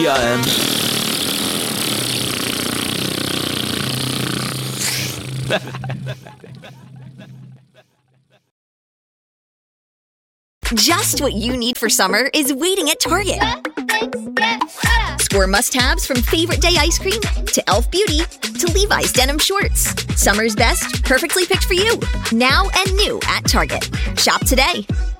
am. Just what you need for summer is waiting at Target. Score must-haves from Favorite Day ice cream to Elf Beauty to Levi's denim shorts. Summer's best, perfectly picked for you. Now and new at Target. Shop today.